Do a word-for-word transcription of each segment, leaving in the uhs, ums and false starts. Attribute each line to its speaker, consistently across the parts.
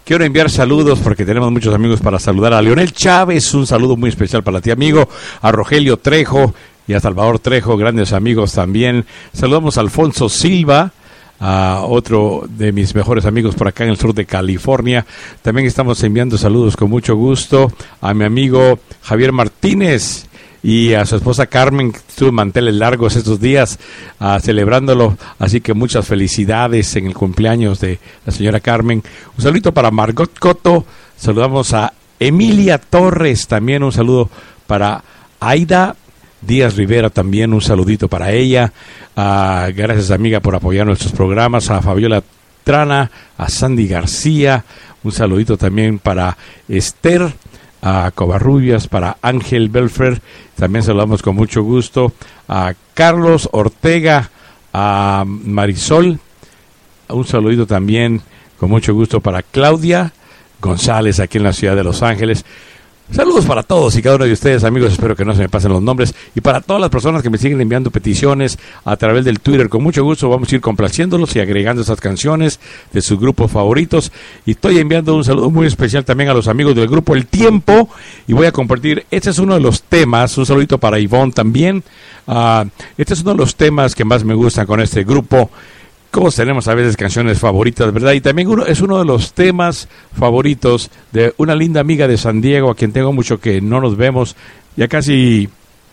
Speaker 1: quiero enviar saludos porque tenemos muchos amigos para saludar. A Leonel Chávez, un saludo muy especial para ti, amigo. A Rogelio Trejo y a Salvador Trejo, grandes amigos también. Saludamos a Alfonso Silva, a otro de mis mejores amigos por acá en el sur de California. También estamos enviando saludos con mucho gusto a mi amigo Javier Martínez y a su esposa Carmen, que estuvo en manteles largos estos días uh, celebrándolo, así que muchas felicidades en el cumpleaños de la señora Carmen. Un saludito para Margot Coto, saludamos a Emilia Torres, también un saludo para Aida Díaz Rivera, también un saludito para ella. Uh, gracias, amiga, por apoyar nuestros programas. A Fabiola Trana, a Sandy García, un saludito también para Esther, a Covarrubias, para Ángel Belfer, también saludamos con mucho gusto a Carlos Ortega, a Marisol, un saludito también con mucho gusto para Claudia González aquí en la ciudad de Los Ángeles. Saludos para todos y cada uno de ustedes, amigos, espero que no se me pasen los nombres, y para todas las personas que me siguen enviando peticiones a través del Twitter, con mucho gusto vamos a ir complaciéndolos y agregando esas canciones de sus grupos favoritos. Y estoy enviando un saludo muy especial también a los amigos del grupo El Tiempo, y voy a compartir, este es uno de los temas, un saludito para Ivonne también. Uh, este es uno de los temas que más me gustan con este grupo. Como tenemos a veces canciones favoritas, ¿verdad? Y también uno, es uno de los temas favoritos de una linda amiga de San Diego, a quien tengo mucho que no nos vemos, ya casi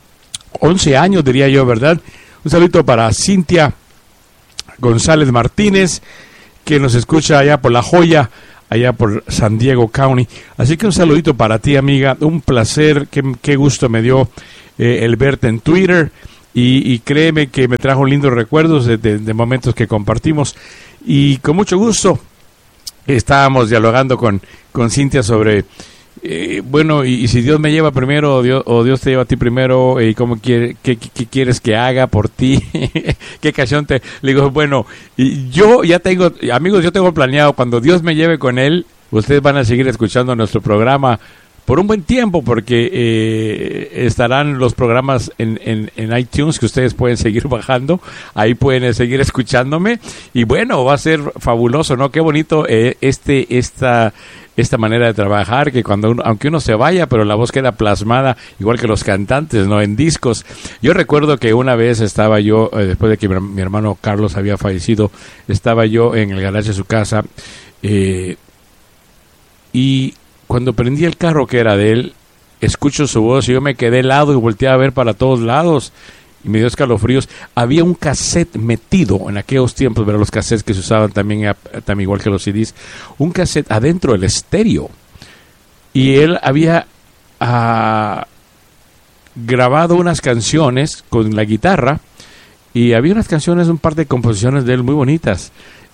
Speaker 1: once años, diría yo, ¿verdad? Un saludo para Cintia González Martínez, que nos escucha allá por La Joya, allá por San Diego County. Así que un saludito para ti, amiga. Un placer, qué, qué gusto me dio eh, el verte en Twitter. Y, y créeme que me trajo lindos recuerdos de, de, de momentos que compartimos. Y con mucho gusto estábamos dialogando con, con Cintia sobre, eh, bueno, y, y si Dios me lleva primero, o Dios, o Dios te lleva a ti primero, y cómo quiere, qué, qué, qué quieres que haga por ti, qué canción te... Le digo, bueno, y yo ya tengo, amigos, yo tengo planeado, cuando Dios me lleve con Él, ustedes van a seguir escuchando nuestro programa por un buen tiempo, porque eh, estarán los programas en, en, en iTunes que ustedes pueden seguir bajando, ahí pueden eh, seguir escuchándome, y bueno, va a ser fabuloso, ¿no? Qué bonito eh, este esta esta manera de trabajar, que cuando uno, aunque uno se vaya, pero la voz queda plasmada, igual que los cantantes, ¿no? En discos. Yo recuerdo que una vez estaba yo, eh, después de que mi, mi hermano Carlos había fallecido, estaba yo en el garaje de su casa, eh, y cuando prendí el carro que era de él, escucho su voz y yo me quedé helado y volteé a ver para todos lados y me dio escalofríos. Había un cassette metido en aquellos tiempos, pero los cassettes que se usaban también, también igual que los C Ds, un cassette adentro del estéreo. Y él había uh, grabado unas canciones con la guitarra, y había unas canciones, un par de composiciones de él muy bonitas.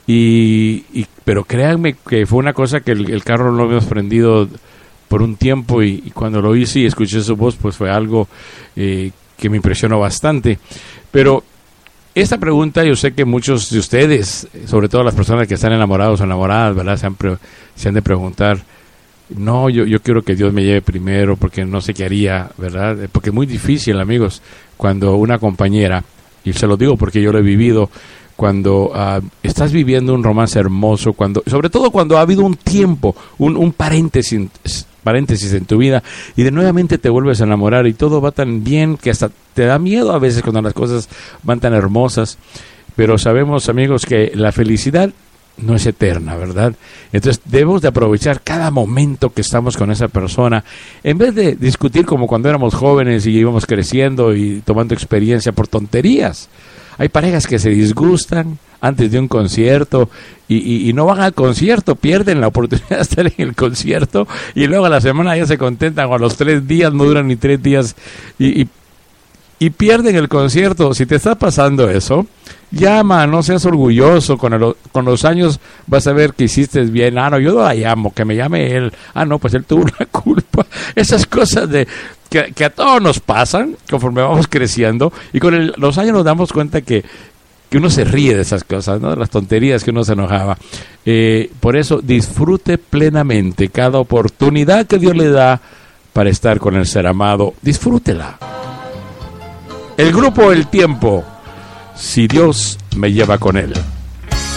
Speaker 1: Y, y pero créanme que fue una cosa que el, el carro no lo habíamos prendido por un tiempo, y, y cuando lo hice y escuché su voz, pues fue algo eh, que me impresionó bastante. Pero esta pregunta, yo sé que muchos de ustedes, sobre todo las personas que están enamorados o enamoradas, ¿verdad?, se han, pre- se han de preguntar, no, yo, yo quiero que Dios me lleve primero, porque no sé qué haría, ¿verdad? Porque es muy difícil, amigos, cuando una compañera, y se lo digo porque yo lo he vivido, cuando uh, estás viviendo un romance hermoso, cuando, sobre todo cuando ha habido un tiempo, un, un paréntesis, paréntesis en tu vida, y de nuevamente te vuelves a enamorar y todo va tan bien que hasta te da miedo a veces cuando las cosas van tan hermosas. Pero sabemos, amigos, que la felicidad no es eterna, ¿verdad? Entonces debemos de aprovechar cada momento que estamos con esa persona, en vez de discutir como cuando éramos jóvenes y íbamos creciendo y tomando experiencia por tonterías. Hay parejas que se disgustan antes de un concierto y, y, y no van al concierto, pierden la oportunidad de estar en el concierto, y luego a la semana ya se contentan, o a los tres días, no duran ni tres días, y, y, y pierden el concierto. Si te está pasando eso, llama, no seas orgulloso, con, el, con los años vas a ver que hiciste bien. Ah, no, yo no la llamo, que me llame él. Ah, no, pues él tuvo la culpa. Esas cosas de que, que a todos nos pasan conforme vamos creciendo, y con el, los años nos damos cuenta que, que uno se ríe de esas cosas, ¿no? De las tonterías que uno se enojaba. Eh, por eso, disfrute plenamente cada oportunidad que Dios le da para estar con el ser amado. Disfrútela. El grupo El Tiempo, si Dios me lleva con él.